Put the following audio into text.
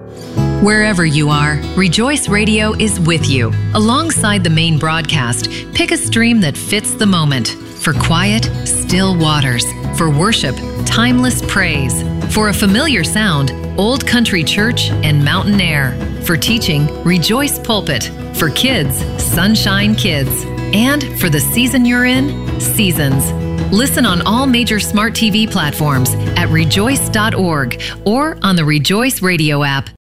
Wherever you are, Rejoice Radio is with you. Alongside the main broadcast, pick a stream that fits the moment. For quiet, still waters. For worship, timeless praise. For a familiar sound, Old Country Church and Mountain Air. For teaching, Rejoice Pulpit. For kids, Sunshine Kids. And for the season you're in, Seasons. Listen on all major smart TV platforms at rejoice.org or on the Rejoice Radio app.